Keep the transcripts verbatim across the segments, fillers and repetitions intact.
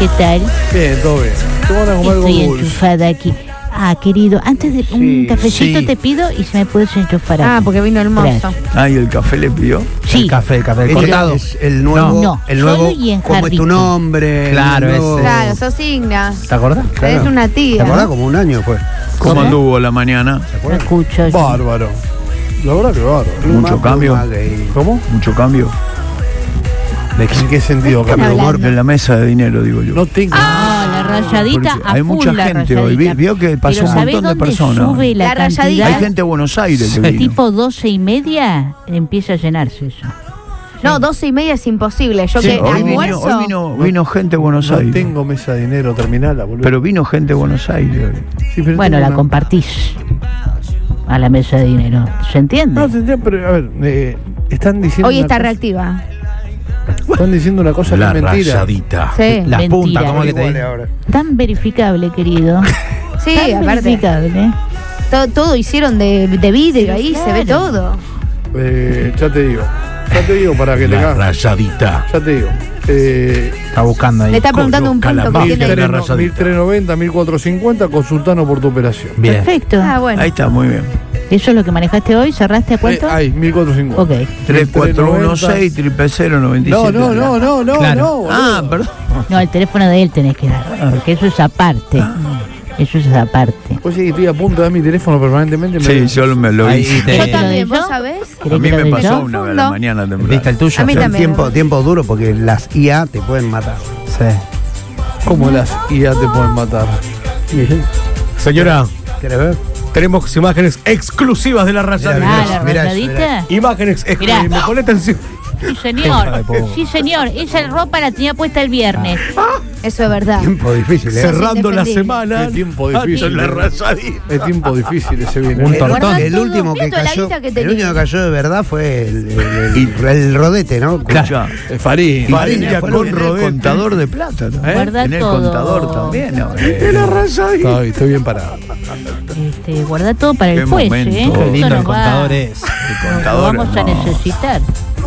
¿qué tal? Bien, todo bien. Te van a comer algo Estoy dulce. enchufada aquí. Ah, querido, antes de un Sí, cafecito sí. te pido y se me puedes enchufar Ah, aquí. porque vino el mozo. Gracias. Ah, ¿y el café le pidió? Sí. El café, el café, el Ese cortado. es el nuevo, No, el solo nuevo, y en ¿cómo es tu jardín. nombre? Claro, El nuevo- ese. Claro, sos Igna. ¿Te acordás? Claro. Es una ¿Te tía. acordás? Como un año fue. ¿Cómo ¿Cómo? anduvo la mañana? Lo escucho. Bárbaro. La verdad que bárbaro. Mucho cambio. Pluma, gay. ¿Cómo? Mucho cambio. ¿En qué sentido ¿De qué cambio? están hablando? En la mesa de dinero, digo yo. No tengo. Ah, la rayadita Porque a hay full mucha la gente hoy. rayadita. Vi- vio que pasó Pero un ¿sabés montón de dónde personas. sube la, La rayadita. cantidad? Hay gente de Buenos Aires que vino. Tipo doce y media empieza a llenarse eso. No, doce y media es imposible. Yo Sí, que hoy, vino, almuerzo. hoy vino, vino gente de Buenos No Aires. tengo mesa de dinero, terminala, boludo. Pero vino gente de Buenos Aires hoy. Sí, pero Bueno, tengo la una- compartís a la mesa de dinero. ¿Se entiende? No, se entiende, pero a ver, eh, están diciendo. Hoy una está cosa- reactiva. Están diciendo una cosa que es mentira. Sí. Las Mentira. puntas, ¿cómo es que te Igual digo? ahora. Tan verificable, querido. Sí, Tan aparte. verificable. Todo, todo hicieron de, de vidrio ahí, se ve Claro. todo. Eh, ya te digo. Ya te digo para que te cagas. rayadita. Ya te digo. Eh, Está buscando ahí. Le está preguntando un punto que Coloca la tiene. mil- mil trescientos noventa, mil cuatrocientos cincuenta, consultanos por tu operación. Bien. Perfecto. Ah, bueno. Ahí está, muy bien. ¿Eso es lo que manejaste hoy? ¿Cerraste a cuánto? Eh, ahí, mil cuatrocientos cincuenta. Ok. tres cuatro uno seis, triple cero, noventa y No, siete. no, no, no, no, Claro. no. boludo. Ah, perdón. No, el teléfono de él tenés que dar. Porque eso es aparte. Eso es aparte. Oye, que estoy a punto de dar mi teléfono permanentemente. Sí, me- yo me lo Ahí hice. te- Yo ¿Querés que lo también, dé ¿vos yo? sabés? A ¿Querés mí que lo me dé pasó yo? una vez a la mañana temprano. ¿Viste el tuyo? A mí Son también. tiempo, tiempo duro porque las I A te pueden matar. Sí. ¿Cómo las I A te pueden matar? Señora, ¿Querés ver? tenemos imágenes exclusivas de la rayadita. Ah, la mirá, rayadita. Imágenes Mirá. exclusivas. Me pone atención. Sí, señor. Sí, señor. Esa ropa la tenía puesta el viernes. Eso es verdad. Tiempo difícil, ¿eh? Cerrando la indefendible. semana. Qué tiempo Ah, difícil. la rayadita. Es tiempo difícil ese viene. Un ¿eh? tortón. Guardá El todo, último mira que toda la cayó, guita que el tenía. último que cayó de verdad fue el, el, el- el rodete, ¿no? Escuchá. Es Farín. Y Farina, tenía fue con lo que- el contador de plata también. Guarda Tenés todo. contador también. ahora. Estoy, estoy bien parado. Este, guarda todo para Qué el juez, momento. ¿eh? Qué lindo Esto el nos va- contador es. El Lo contador. vamos a no. necesitar.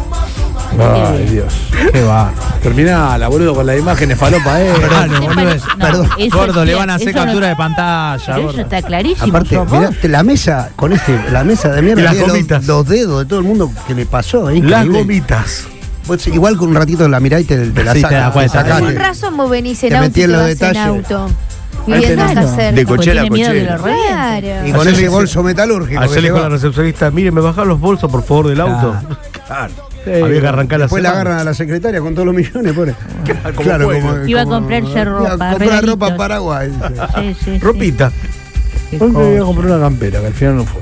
Ay, Dios. Qué va. Terminala, boludo, con la imagen de falopa, eh. Perdón, ¿Te boludo. parece? No, perdón. eso Gordo, es le cierto, van a hacer eso no- captura de pantalla, Pero eso gordo. está clarísimo. Aparte, sos vos. mirá, la mesa, con este, la mesa de mierda, Y las tiene gomitas. los, los dedos de todo el mundo que le pasó, es Las increíble. gomitas. Vos igual con un ratito la mirá y te, te la Sí, te sacas. la puedes sacar. Con razón vos venís en Te auto metí y en te los vas en detalles. auto. Ahí Viviendo tenés. acá cerca. De Porque cochera a tiene miedo de cochera. los revientos. Claro. Y con Ayer ese le- bolso metalúrgico. Ayer que le dijo a la lleva. recepcionista, mire, me bajan los bolsos, por favor, del auto. Claro. Había que arrancar la Después la semana. agarran a la secretaria con todos los millones, pobre. como Claro, puede. como, Iba a como- comprarse iba a ropa, comprar regalitos. ropa en Paraguay. dice. Sí, sí, sí. Ropita. Qué Hoy me voy a cosa. comprar una campera, que al final no fue.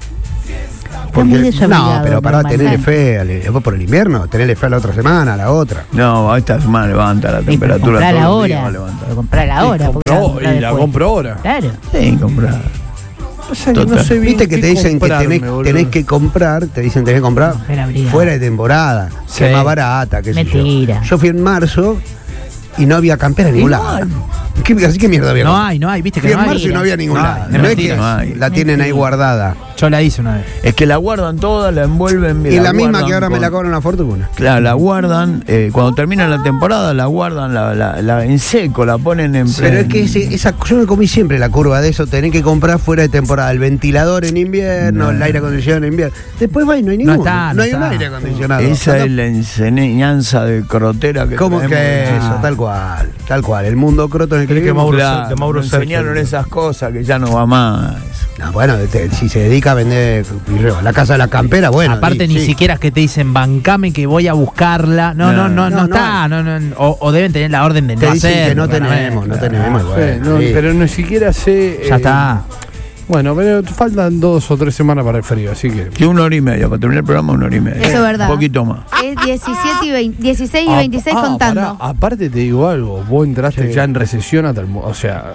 Está muy Porque- desobligado, no, pero pará, normal. tenerle fe, al- después por el invierno, tenerle fe a la otra semana, a la otra. No, esta semana levanta la Sí, pero temperatura. comprar todos los días va ahora. a levantar. Pero comprar ahora. porque Compro- la comprar y la después. compro ahora. Claro. Sí, comprar. Pasa que no Total. sé bien Viste que qué te dicen que comprarme, tenés, boludo. tenés que comprar, te dicen tenés que comprar Mujer abrigada. fuera de temporada, Sí. que es más barata, que Mentira. yo. Yo fui en marzo y no había campera en ningún lado. ¿Qué, así qué mierda había? No comprado? hay, no hay, viste que Fui no en marzo hay. y no había ningún No lado. hay, No, es es que mentira. No hay. la tienen ahí guardada. Yo la hice una vez. Es que la guardan todas, la envuelven. Y la misma guardan que ahora me con- la cobran una fortuna. Claro, la guardan, eh, cuando termina la temporada, la guardan la, la, la- en seco, la ponen en Pero es que ese- esa, yo me comí siempre la curva de eso, tenés que comprar fuera de temporada, el ventilador en invierno, No. el aire acondicionado en invierno. Después va y no hay ninguno. está, no hay un está. aire acondicionado. Esa Anda- es la enseñanza de crotera que ¿Cómo que tenemos. eso? Tal cual, tal cual. El mundo croto en el que Creí que vivimos. Mauro- Claro, de Mauro nos enseñaron Sergio. esas cosas que ya no va más. No, bueno, te- si se dedica a vender birreo, la casa de la campera, bueno. Aparte, y- ni sí. siquiera es que te dicen bancame que voy a buscarla. No, no, no, no, No, no. está. No, no, o, o deben tener la orden de Te no dicen hacer. que no claramente. tenemos, no tenemos. y Sí, bueno, no, sí. pero ni siquiera sé. Ya eh, está. Bueno, pero faltan dos o tres semanas para el frío, así que. Que una hora y media, para terminar el programa, una hora y media. Eso es verdad. Un poquito más. Es diecisiete y veinte, dieciséis y Ah, veintiséis ah, contando. pará, aparte te digo algo, vos entraste Sí. ya en recesión hasta el mo- o sea,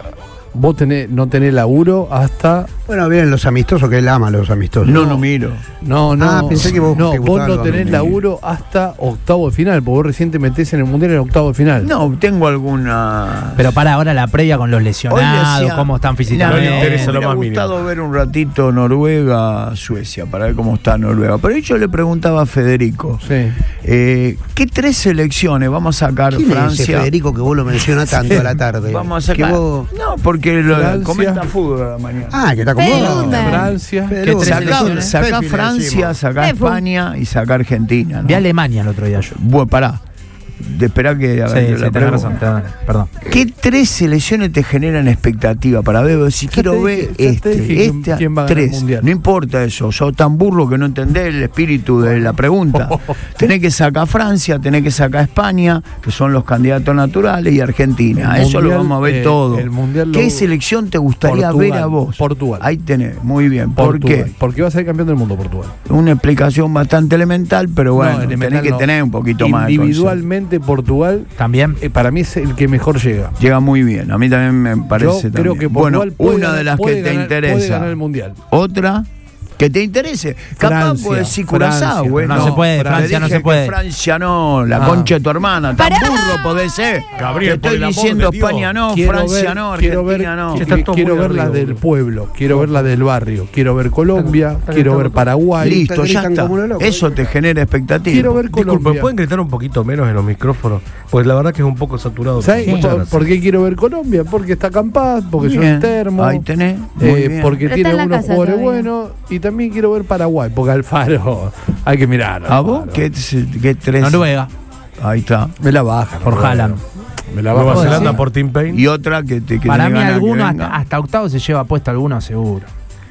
vos tenés, no tenés laburo hasta... Bueno, vienen los amistosos, que él ama los amistosos. No, no miro. No, no. Ah, pensé que vos no, te vos gustaba no algo tenés a mí. laburo hasta octavo de final, porque vos recién te metés en el mundial en octavo de final. No, tengo alguna... Pero para ahora la previa con los Hoy lesionados, decía- cómo están No, físicamente. le interesa me lo hubiera más mínimo. gustado ver un ratito Noruega-Suecia para ver cómo está Noruega. Pero yo le preguntaba a Federico, Sí. eh, ¿qué tres selecciones vamos a sacar? ¿Quién es ese Francia. Federico que vos lo mencionás tanto a la tarde? Vamos a Que sacar. vos- No, porque lo Francia. comenta fútbol a la mañana. Ah, que está con vos. Federico. Francia. Federico. ¿Qué tres Sacá, selecciones? sacá Pepi le Francia, decimos. sacá Pepu. España y sacá Argentina. ¿no? Vi a Alemania el otro día yo. Bueno, pará. De esperar que haga Sí, yo sí, la tenés pregunta. razón, tenés- perdón. ¿Qué tres selecciones te generan expectativa para ver? Si Ya quiero te ver dije- ya te este, dije quién- esta, quién va a ganar el tres. mundial. No importa eso, sos tan burro que no entendés el espíritu de la pregunta. Tenés que sacar Francia, tenés que sacar España, que son los candidatos naturales, y Argentina. El Eso lo mundial, vamos a ver eh, todo. el mundial ¿Qué lo- selección te gustaría Portugal, ver a vos? Portugal. Ahí tenés, muy bien. ¿Por Portugal, qué? Porque va a ser campeón del mundo Portugal. Una explicación bastante elemental, pero bueno, No, elemental tenés que no. tener un poquito más de Individualmente Portugal, También. eh, para mí es el que mejor llega. concepto. Llega muy bien, a mí también me parece. Yo creo también. que Bueno, Portugal puede una ganar- de las que puede te ganar- puede interesa. ganar el mundial. Otra que te interese. Capaz Francia, puede decir Curazao, Francia. güey. No se puede, Te Francia no dije se puede. que Francia no, la Ah. concha de tu hermana. Tan Pará. burro podés ser. Gabriel, te estoy por el amor diciendo de Dios. España no, Quiero Francia ver- no, quiero ver, Argentina no. qui- Está todo quiero muy ver las arriba, del boludo. pueblo, quiero ver las del barrio, quiero ver Colombia, Están- quiero están- ver Paraguay. Listo, ya gritan está. como unos locos. Eso te genera expectativa. Quiero ver Disculpen, Colombia. ¿pueden gritar un poquito menos en los micrófonos? Pues la verdad que es un poco saturado. ¿Sabes Muchas por, gracias. por qué quiero ver Colombia? Porque está Campaz, porque Bien, son termos. ahí tenés, muy eh, bien. porque Pero tiene está en la unos casa jugadores todavía. buenos. Y también quiero ver Paraguay, porque Alfaro hay que mirar. ¿A vos? Alfaro. ¿Qué, qué tres? Noruega. Ahí está. Me la bajan. Por Noruega. Haaland. Me la Nueva bajan. Zelanda sí. por Team Payne. Y otra que te que Para tenés mí ganas que alguno venga. hasta, hasta octavo se lleva puesto alguno seguro.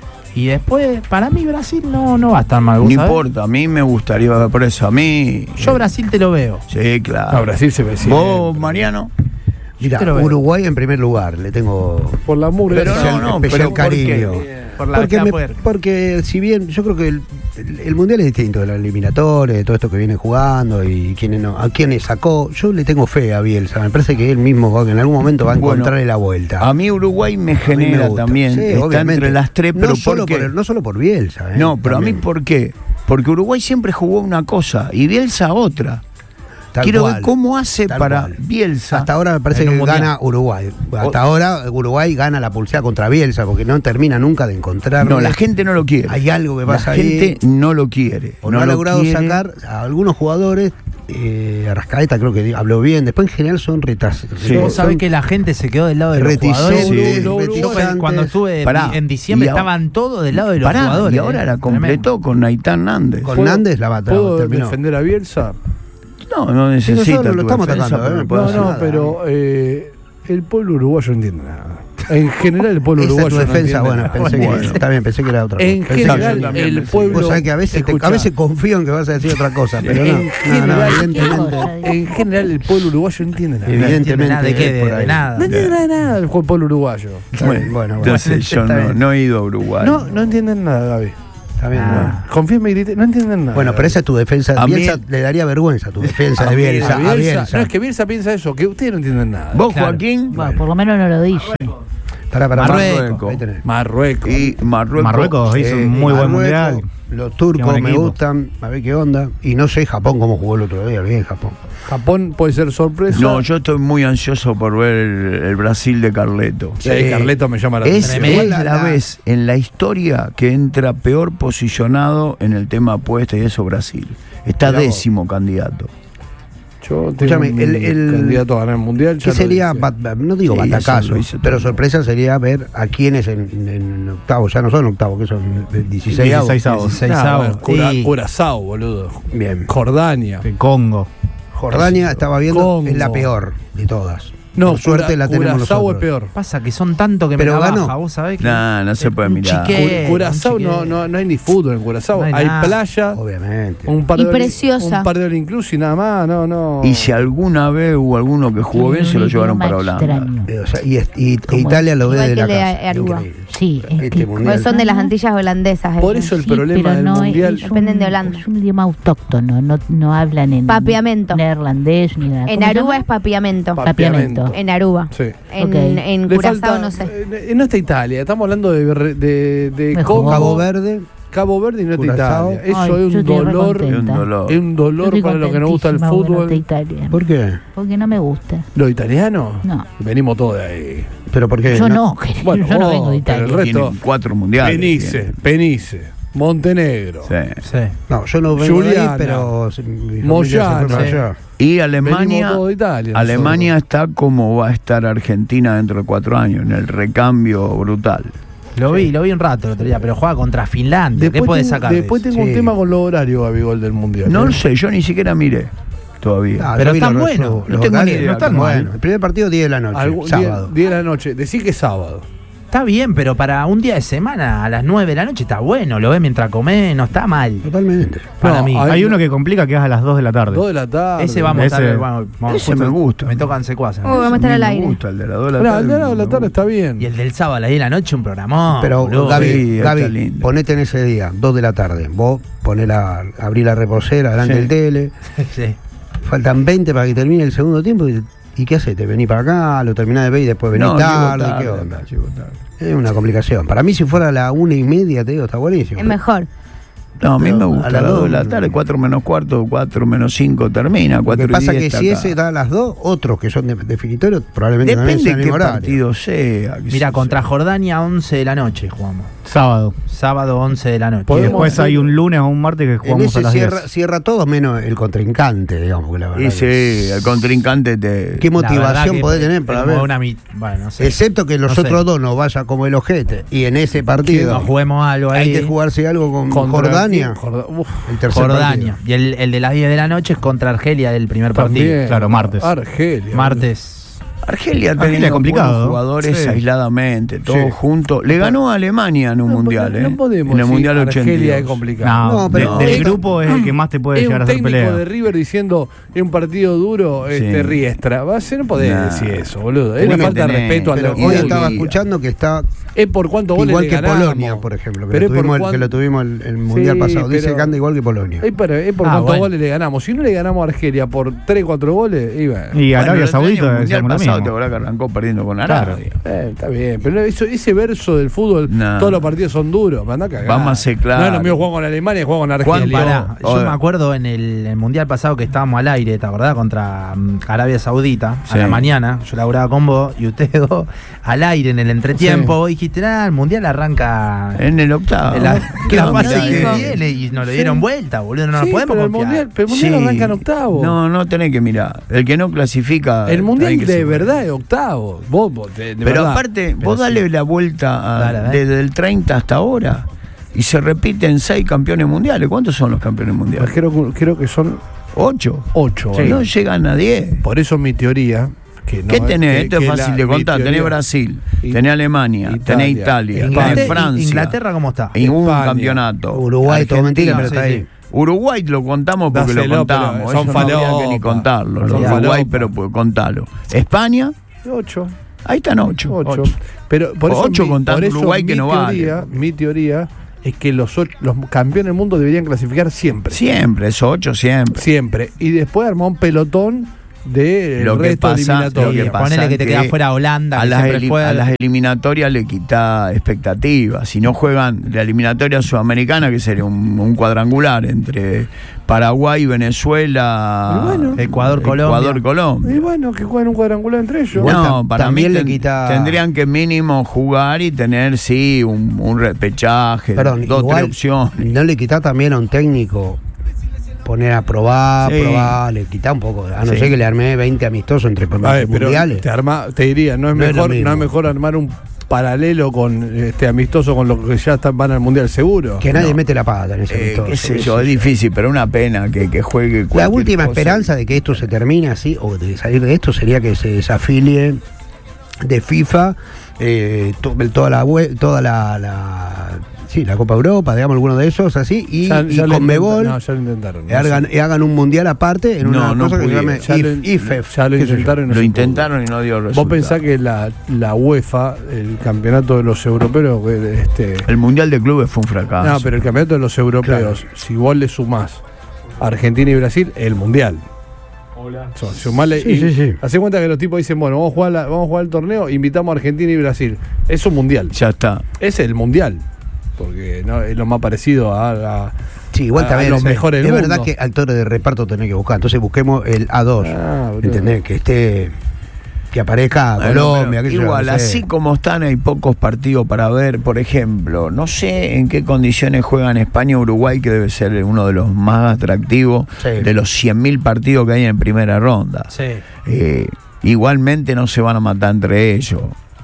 Y después, para mí Brasil no, no va a estar mal. No ¿vos sabés? importa, a mí me gustaría ver por eso. A mí. Yo Brasil te lo veo. Sí, claro. No, Brasil se ve ¿Vos, siempre. Mariano? Mira, te lo veo. Uruguay en primer lugar, le tengo Por la mugre. Pero especial, no, no, especial pero ¿por qué? cariño. Por la Porque, la me- puer- porque si bien yo creo que el, el- el mundial es distinto de los eliminatorios, de todo esto que viene jugando y quienes no, a quienes sacó, yo le tengo fe a Bielsa, me parece que él mismo va- que en algún momento va a Bueno, encontrarle la vuelta. A mí Uruguay me A mí me genera gusta. también. Sí, está obviamente. entre las tres, pero no, ¿por solo qué? por el- no solo por Bielsa. ¿eh? No, pero a mí También. ¿por qué? Porque Uruguay siempre jugó una cosa y Bielsa otra. Tal Quiero cual. ver cómo hace Tal para cual. Bielsa. Hasta ahora me parece en un que mundial. gana Uruguay. Hasta ahora Uruguay gana la pulsada contra Bielsa porque no termina nunca de encontrar. No, la gente no lo quiere. Hay algo que pasa la ahí. gente no lo quiere. O no, ha lo logrado quiere. sacar a algunos jugadores. Eh, Arrascaeta creo que habló bien. Después en general son retas. Sí. Vos sabés que la gente se quedó del lado de los reticentes, jugadores. Sí. Lo- lo- Yo reticentes. cuando estuve Pará, en diciembre y ahora- estaban todos del lado de los Pará, jugadores. y ahora eh. la completó con Naitán Nández. Con Nández la bata ¿Puedo terminó. defender a Bielsa? No, no necesita. nosotros lo tu estamos defensa, atacando, pero ¿eh? puede No, hacer no, nada. pero eh, el pueblo uruguayo no entiende nada. En general el pueblo Esa es uruguayo tu defensa, no entiende bueno, nada. pensé Bueno. que está bien, pensé que era otra En cosa. Pensé general, que- también el pensé. pueblo. Vos sabés que a veces, te- Escuchá, a veces confío en que vas a decir otra cosa, pero no. en, No, no, general, evidentemente. en general el pueblo uruguayo no entiende nada. No entiende Evidentemente. nada de qué, es de, por de ahí. nada. No entiende nada, de nada el pueblo uruguayo. Está bien, bueno, bueno. Entonces yo Está no, bien. no he ido a Uruguay. No, no entienden nada, Gaby. Está bien, Ah. bueno. Confía en mi grite, no entienden nada. Bueno, pero esa es tu defensa. A mí- Bielsa le daría vergüenza tu defensa A de mí- Bielsa. A A Bielsa- Bielsa. No, es que Bielsa piensa eso, que ustedes no entienden nada. ¿Vos, Claro. Joaquín? Bueno, por lo menos no lo dice. Pará, pará, Marruecos. Ahí tenés. Marruecos. Y Marruecos. Marruecos hizo eh, un muy buen Marruecos, mundial. Los Qué turcos buen me equipo. gustan, a ver qué onda. Y no sé Japón cómo jugó el otro día, bien Japón. Japón puede ser sorpresa. No, yo estoy muy ansioso por ver el, el Brasil de Carleto. Sí, Carleto me llama la Es, atención. es La- la la- vez en la historia que entra peor posicionado en el tema apuesta y eso Brasil. Está Mirá vos. décimo candidato. Yo tengo Escúchame, un el- el- candidato a ganar el mundial. ya ¿Qué lo sería? dije. bat- no digo Sí, eso batacazo, lo hice pero también. sorpresa sería ver a quiénes en, en, en octavo, ya no son octavos, que son dieciséis. dieciseisavos. dieciséis Nah, avos. bueno, Cura- Sí. Curazao, boludo. Bien. Jordania. Que Congo. Jordania estaba viendo, Congo. es la peor de todas. No, Por suerte Cura- la tenemos Curazao nosotros. es peor. Pasa que son tanto que Pero me la ganó. baja, vos sabés que. Nah, no se puede un mirar. chiqué. Cu- Curazao un chiqué. no, no, no hay ni fútbol en Curazao. No hay hay nada. playa, Obviamente. un par Y de all- preciosa. un par de all inclusive y nada más. No, no. Y si alguna vez hubo alguno que jugó bien, se lo Un llevaron idioma para Holanda. extraño. Eh, o sea, y, y- e ¿Cómo? Italia lo ve Igual de que la el de casa. Aruba. Increíble. Sí, es Este que- mundial. Pues son de las Antillas holandesas. Por ellos. eso el sí, problema pero del no, mundial. es un- Dependen de Holanda. Es un idioma autóctono, no, no hablan en Papiamento. neerlandés ni nada. En ¿Cómo se Aruba llama? es papiamento. Pa- Papiamento. En Aruba. Sí. En, Ok. en Le Curazao falta- no sé. eh, No está Italia, estamos hablando de, de, de Mejor. Congo, Cabo Verde. Cabo Verde y no está Curazao. Italia. Eso Ay, es yo un estoy dolor. Es un recontenta. dolor. Es un Yo dolor estoy para los que nos gusta el contentísima, bueno, de fútbol. Italia. ¿Por qué? Porque no me gusta. ¿Los italianos? No. Venimos todos de ahí. ¿Pero por qué? Yo no, querido, Bueno, yo no vos, vengo de pero el Italia. resto- Tienen cuatro mundiales. Penice, tienen. Penice, Montenegro. Sí. Sí. No, yo no vengo de Juliana, ahí, pero sí, mi familia Moyano, se fue para sí. allá. Y Venimos Alemania, todos de Italia. Alemania nosotros. está como va a estar Argentina dentro de cuatro años, en el recambio brutal. Lo vi, lo vi un rato el otro día, pero juega contra Finlandia. ¿Qué puede tengo, sacar de después eso? tengo un Sí. tema con los horarios, Gabigol, del mundial. No ¿eh? lo sé, yo ni siquiera miré todavía. Ah, Pero yo vi están los- buenos, los no tengo ni horarios, idea, están están buenos. El primer partido diez de la noche, Algún- sábado. diez de la noche. Decí que es sábado. Está bien, pero para un día de semana a las nueve de la noche está bueno. Lo ves mientras comés, no está mal. Totalmente. Para No, mí. hay- Hay uno que complica que es a las dos de la tarde. Dos de la tarde. Ese vamos Ese- a estar. Vamos, vamos, ese me gusta. Me tocan secuaces. Oh, vamos a estar A mí al me aire. gusta el de las dos de la No, tarde. el de la, de la me tarde gusta. está bien. Y el del sábado a las diez de la noche, un programón. Pero boludo. Gaby, Sí, está Gaby, lindo. ponete en ese día, dos de la tarde. Vos poné la, abrí la reposera delante Sí. del tele. Sí. Faltan veinte para que termine el segundo tiempo. ¿Y, ¿y qué haces? ¿Te venís para acá? ¿Lo terminás de ver y después venís No, tarde? llego tarde, ¿Qué onda? llego tarde. Es una complicación. Para mí, si fuera a la una y media, te digo, está buenísimo. Es mejor. No, a mí Pero me a gusta. A las las dos de la dos- tarde, cuatro menos cuarto, cuatro menos cinco termina. Lo cuatro que pasa y que diez si está ese acá. da a las dos, otros que son de- definitorios probablemente también Depende sean de en qué horario. partido sea. que Mira, se- contra Jordania, once de la noche jugamos. Sábado. Sábado, once de la noche. Y Podemos después hacer- hay un lunes o un martes que En jugamos a ese las cierra, diez. cierra todo menos el contrincante, digamos. Que la verdad Y que- sí, el contrincante te. ¿Qué La verdad motivación que podés tener para como ver? una mi- bueno, no sé. Excepto que los No sé. otros dos no vayan como el ojete. Y en ese Que partido nos juguemos algo ahí. hay que jugarse algo con Contra- Jordania. Jorda- Uf, El tercer Jordania. partido. Y el, el de las diez de la noche es contra Argelia del primer partido. también. Claro, martes. Argelia. Martes. Argelia ha Argelia tenido es complicado, buenos ¿no? jugadores Sí. aisladamente, todos Sí. juntos. Le ganó a Alemania en un No, mundial, no, ¿eh? no podemos en el decir mundial Argelia ochenta y es dos. complicado. No, No, pero- de- del es- grupo es el que más te puede Es llegar un a hacer técnico pelea. de River diciendo es un partido duro, este, Sí. riestra. Va a ser, no podés Nah. decir eso, boludo. Es Bueno, una falta de tenés, respeto al Pero del hoy Igual- estaba y- escuchando que está Es por cuántos goles igual le que ganamos. Polonia, por ejemplo, que, Pero lo es por tuvimos, el- cuán- que lo tuvimos el, el mundial Sí, pasado. Dice pero- que anda igual que Polonia. Es por, es por Ah, cuántos bueno. goles le ganamos. Si no le ganamos a Argelia por tres, cuatro goles, y bueno. Y Bueno, Arabia el Saudita año mundial decíamos lo pasado, te mismo. acordás que arrancó perdiendo con Claro. Arabia. Eh, está bien, pero eso, ese verso del fútbol, No. todos los partidos son duros. Me anda a cagar. Vamos a ser claros. No es lo mío juego con Alemania y juego con Juan, Argelia. Pará, yo Oye. me acuerdo en el, el mundial pasado que estábamos al aire, ¿te acordás? Contra mm, Arabia Saudita, Sí. a la mañana. Yo laburaba con vos y ustedes dos al aire en el entretiempo. Vos dijiste, nada, el mundial arranca En el octavo. en la, ¿Qué la onda, fase que eh? viene y nos le Sí. dieron vuelta, boludo. No nos Sí, podemos pero el confiar. mundial, pero el mundial Sí. arranca en octavo. No, no tenés que mirar. El que no clasifica. El mundial hay que de ser- verdad es octavo. Vos, vos, de, de Pero verdad. aparte, Pero vos sí. dale la vuelta a- Dale, dale. desde el treinta hasta ahora y se repiten seis campeones mundiales. ¿Cuántos son los campeones mundiales? Creo, creo que son Ocho. ocho. Sí. boludo. No llegan a diez. Por eso mi teoría. Que no, ¿Qué tenés? que- Esto es que fácil la- de mi contar. Tenés teoría- Brasil, I- tenés Alemania, Italia, tenés Italia, Inglaterra, tenés Francia. Inglaterra, ¿cómo está? Y un España, campeonato. Uruguay, todo mentira, pero sí, está sí. ahí. Uruguay lo contamos porque Dáselo, lo contamos. pero Eso son no habría que falopa. ni contarlo. Son Lo de Uruguay, falopa. pero pues, contalo. España, Ocho. ahí están ocho. Ocho. Pero por eso Ocho mi- contando por eso Uruguay, que mi no vale. teoría, Mi teoría es que los, ocho- los campeones del mundo deberían clasificar siempre. Siempre, esos ocho siempre. Siempre. Y después armar un pelotón de Lo que resto pasa- eliminatorio. lo que Y pasa ponele que te que queda fuera Holanda, A que las, siempre eli- fue a las eliminatorias le quita expectativas. Si no juegan la eliminatoria sudamericana, que sería un, un cuadrangular entre Paraguay, Venezuela, Y bueno. Ecuador, Colombia. Ecuador, Colombia. Y bueno, que jueguen un cuadrangular entre ellos. Igual No, tam- para también mí le ten- quita- tendrían que mínimo jugar y tener, sí, un, un repechaje, Perdón, dos, igual, tres opciones. no le quita también a un técnico poner a probar, Sí. probar, le quita un poco. A no Sí. ser que le armé veinte amistosos entre A ver, pero mundiales. te, arma, te diría, no es, No es lo mejor, mismo. no es mejor armar un paralelo con este amistoso con los que ya están, van al mundial seguro. Que nadie No. mete la pata en ese Eh, amistoso. qué sé yo, es difícil, pero una pena que, que juegue La cualquier última cosa. esperanza de que esto se termine así, o de salir de esto, sería que se desafilie de FIFA eh, to- toda la web, toda la, la- sí, la Copa Europa, digamos, alguno de esos, así, y, Ya- y ya lo Conmebol intentaron, no, ya lo intentaron. y hagan, y hagan un mundial aparte en No, una no cosa que se pudieron. llame Ya lo- I F E F. ya lo qué sé yo. intentaron y no Lo se intentaron y no dio resultado. Vos pensás que la, la UEFA, el campeonato de los europeos, que, este, El Mundial de Clubes fue un fracaso. no, pero el campeonato de los europeos, si vos le sumás Argentina y Brasil, el mundial. So, sumale Sí, y sí, sí. hacé cuenta que los tipos dicen, bueno, vamos a jugar la- vamos a jugar el torneo, invitamos a Argentina y Brasil. Es un mundial. Ya está. Es el mundial. Porque no es lo más parecido a, a- Sí, igual a- también a los es, mejores es del verdad mundo. que actores de reparto tenés que buscar. Entonces busquemos el A dos. Ah, boludo. ¿Entendés? Que esté. Que aparezca Bueno, Colombia, pero qué sé yo, igual, no sé. así como están, hay pocos partidos para ver. Por ejemplo, no sé en qué condiciones juegan España Uruguay, que debe ser uno de los más atractivos Sí. de los cien mil partidos que hay en primera ronda. Sí. Eh, igualmente no se van a matar entre ellos.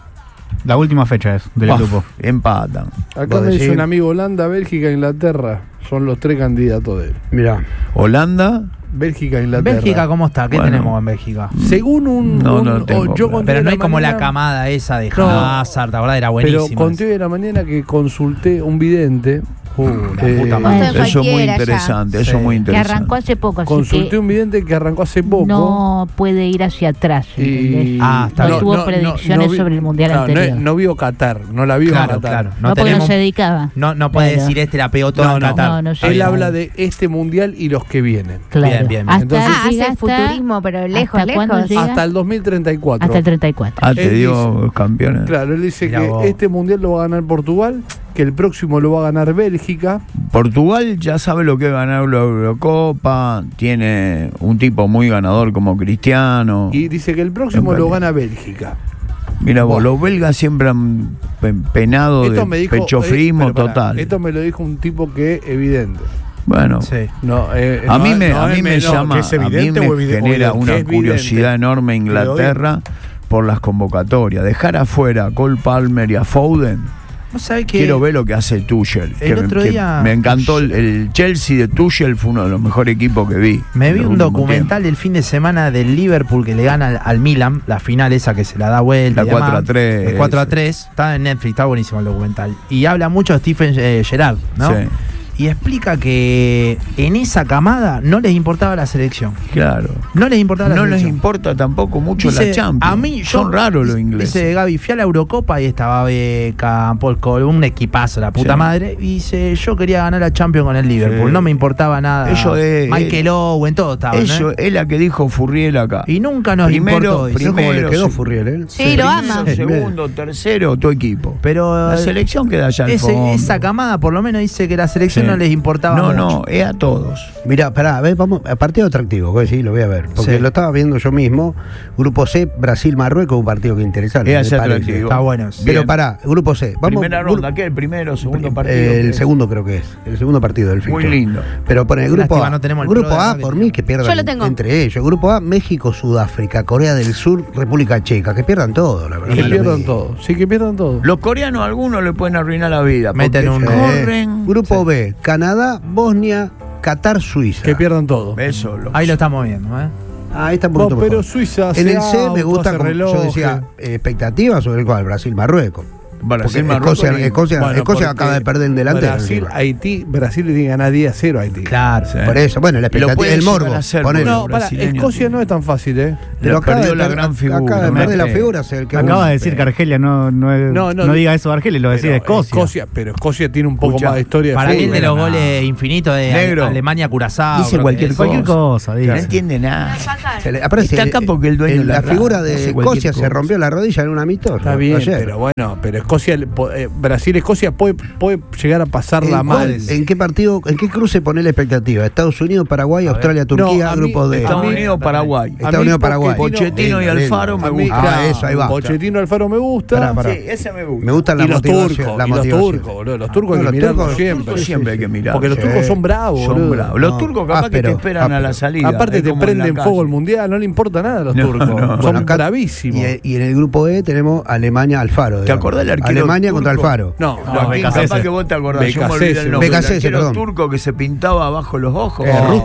La última fecha es del Bah, grupo. empatan. Acá Vos me dice decís- un amigo Holanda, Bélgica, Inglaterra. Son los tres candidatos de él. Mirá. Holanda, Bélgica, Inglaterra. Bélgica, ¿cómo está? ¿Qué Bueno. tenemos en Bélgica? Según un. No, un- no tengo o yo claro. conté Pero de no hay como la mañana- camada esa de No. Hazard, la verdad era Pero buenísima. conté de la mañana que consulté un vidente. Uh, la eh, puta Bueno, madre. Eso es eso es muy cualquiera ya. interesante, eso Sí. es muy Que interesante. arrancó hace poco, así Consulté que un vidente que arrancó hace poco. no puede ir hacia atrás. ¿entendés? Y Ah, está no bien. tuvo predicciones vi- sobre el mundial claro, no- anterior. No, vio Qatar, no la vio Claro, Qatar. claro. No, No porque no tenemos- se dedicaba. No, no puede Claro. decir este la pegó toda No, en no. Qatar. No, no Está sé. Él bien. habla de este mundial y los que vienen. Claro. Bien, bien, bien. Hasta Entonces- Ah, llega hace hasta- futurismo, pero lejos, ¿hasta cuándo lejos. llega? Hasta el dos mil treinta y cuatro. Hasta el treinta y cuatro. Ah, te Él dio dice- campeones. Claro, él dice Mirá que vos. este mundial lo va a ganar Portugal, que el próximo lo va a ganar Bélgica. Portugal ya sabe lo que es ganar la Eurocopa, tiene un tipo muy ganador como Cristiano. Y dice que el próximo En lo realidad. gana Bélgica. Mira vos, los belgas siempre han pe- penado Esto de me dijo. pechofrismo eh, pero pará, total. Esto me lo dijo un tipo que es evidente. Bueno, Sí. No, eh, a no, mí me, no a es mí me menor. llama, que es a mí evidente me o evide- genera o una es evidente. curiosidad enorme Inglaterra por las convocatorias. Dejar afuera a Cole Palmer y a Foden. ¿Vos sabés que Quiero ver lo que hace Tuchel. el que me- otro que día- me encantó el, el Chelsea de Tuchel, fue uno de los mejores equipos que vi. me en vi el un último documental el fin de semana del Liverpool que le gana al, al Milan, la final esa que se la da vuelta. La y demás. cuatro a tres. El cuatro a tres. Está en Netflix, está buenísimo el documental. Y habla mucho de Stephen eh, Gerrard, ¿no? Sí. Y explica que en esa camada no les importaba la selección. Claro. No les importaba la No les selección. importa tampoco mucho Dice, la Champions. A mí, Son yo- raros los dice- ingleses. Dice Gaby, fui a la Eurocopa y estaba Beckham, Paul Cole, un equipazo, la puta Sí. madre. Y dice, yo quería ganar la Champions con el Liverpool, Sí. no me importaba nada. Ellos es- Michael Owen, todo estaba. Eso es la que dijo Furriel acá. Y nunca nos Primero- importó. dice. ¿Cómo le Primero, quedó sí. Furriel, eh? Sí, lo ama. Primero, segundo, tercero, tu equipo. Pero La selección queda allá al ese- fondo. esa camada por lo menos dice que la selección Sí. no les importaba No, mucho. no, es a todos. Mirá, pará, a ver, vamos, a partido atractivo, voy a decir, lo voy a ver. Porque Sí. lo estaba viendo yo mismo. Grupo C, Brasil-Marruecos, un partido que es interesante. Es me parece. atractivo. Está bueno. Pero Bien. pará, Grupo C. Vamos, Primera gru- ronda, ¿qué? ¿El primero, segundo partido? Eh, el ¿Qué? segundo creo que es. El segundo partido del Muy fixture. lindo. Pero pone el grupo Lástima, A. no tenemos el grupo pro de A, acá que por tiene. mí, que pierdan Yo lo tengo. entre ellos. Grupo A, México, Sudáfrica, Corea del Sur, República Checa. Que pierdan todo, la verdad. Que Lo pierdan vi. todo. Sí, que pierdan todo. Los coreanos a algunos le pueden arruinar la vida. Meten porque un- corren. Grupo B, Canadá, Bosnia, Qatar, Suiza. Que pierdan todo. Eso, lo- Ahí lo estamos viendo, ¿eh? Ah, ahí está un No, poquito pero mejor. Suiza hace En el C me auto, gusta, hace como yo relojes. decía, eh, expectativas sobre el cual, Brasil-Marruecos. Brasil, Porque Marruecos Escocia, y- Escocia, Bueno, Escocia porque acaba de perder el delantero. Brasil, encima. Haití, Brasil le tiene que ganar diez a cero a Haití. Claro. Sí. Por eso, bueno, la Y lo expectativa, puede el llegar morbo. a hacer, ponele. bueno. No, para, brasileños Escocia tienen. no es tan fácil, ¿eh? Pero Lo acaba perdió de la per- gran figura. Acaba de No me perder la creo. figura. o sea, el que Acaba vos- de decir que Argelia no, no, es- No, no, no diga eso de Argelia, lo decía de Pero Escocia. Pero Escocia tiene un poco Escucha, más de historia de Para mí el fútbol. de los no. goles infinitos de Negro. Alemania, Curazao. Dice creo que cualquier es. Cualquier cosa, No diga. entiende nada. se le- aparece Está acá el- porque el dueño el- de la la radio figura hace de cualquier Escocia cosa. se rompió la rodilla en un amistoso. Está bien, ayer. pero bueno, pero Escocia, eh, Brasil-Escocia puede, puede llegar a pasarla ¿En, mal. cuál- ¿En qué partido, en qué cruce pone la expectativa? Estados Unidos, Paraguay, Australia, Turquía, No, a mí- grupo D. Estados A mí- Unidos, Paraguay. A Estados mí Unidos, Paraguay. Pochettino y Lindo, Alfaro lindo. me A mí, gusta. Ah, claro, eso, ahí va. Pochettino Alfaro me gusta. Pará, pará. Sí, ese me gusta. Me gusta la y los motivación. turcos, la y los motivación. turcos, boludo. Los turcos No, hay que los mirarlos turcos- siempre. turcos siempre hay que mirar. Porque los Sí. turcos son bravos, Son boludo. bravos. Los No, turcos capaz que te áspero, esperan a la áspero. salida. Aparte es te como en la prenden calle. fuego el mundial, no le importa nada a los No, turcos. no. Son Bueno, acá- bravísimos. Y, y en el grupo E tenemos Alemania, Alfaro. ¿Te digamos. acordás del arquero Alemania turco? contra Alfaro. No, No, Joaquín capaz Becasese. que vos te acordás. Yo me Becasese, olvidé el nombre. Becasese, El arquero perdón. turco que se pintaba abajo los ojos. Eh, No. Rustu.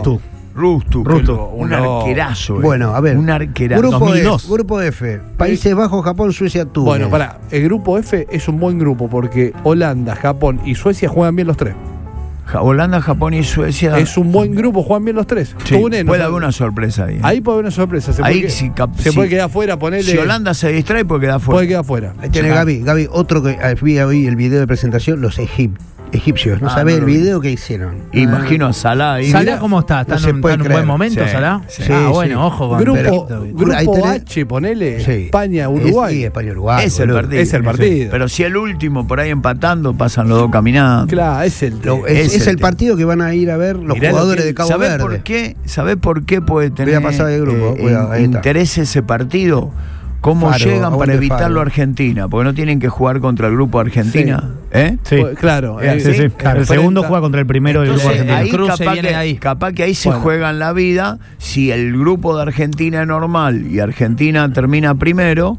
Rustu. Rustu. Un Uno. arquerazo. eh. Bueno, a ver. Un arquerazo. Grupo, dos mil F, dos. grupo F. Países Bajos, Japón, Suecia, Túnez. Bueno, pará, el grupo F es un buen grupo porque Holanda, Japón y Suecia juegan bien los tres. Ja- Holanda, Japón y Suecia. Es un buen grupo, juegan bien los tres. Sí, Túnez, no puede sabe- haber una sorpresa ahí. Ahí puede haber una sorpresa. Se, Ahí puede, sí, cap- se sí. puede quedar afuera, ponerle. Si Holanda se distrae, puede quedar fuera. puede quedar afuera. Ahí tiene Gaby. Gaby, otro que ah, vi hoy el video de presentación, los egip- egipcios. ¿No Ah, sabés no el lo vi. video que hicieron? Imagino a Salah ahí. ¿Salah Mirá. cómo está? ¿Está no en se un, puede está en un creer. buen momento, Sí, Salah? sí. Ah, Sí, bueno, sí. ojo con Grupo, Egipto. grupo Ahí tenés- H, ponele. Sí. España, Uruguay. Es, sí, España, Uruguay. Es el boludo. partido. Es el partido. Pero si el último por ahí empatando, pasan los dos caminando. Claro, es el. Lo- Es es, es el el tema. partido que van a ir a ver los Mirá lo jugadores que- de Cabo ¿Sabés Verde. por qué? ¿Sabés por qué puede tener Voy a pasar de grupo, eh, cuidado, ahí está. interés ese partido? ¿Cómo Faro, llegan aguante para evitarlo Faro. a Argentina? Porque no tienen que jugar contra el grupo Argentina. ¿Eh? Sí. Pues, claro. Eh, eh, Sí, sí. eh, El enfrenta- segundo juega contra el primero del grupo Entonces, argentino. ahí El cruce capaz, viene que, de ahí. capaz que ahí se Bueno. juegan la vida. Si el grupo de Argentina es normal y Argentina termina primero,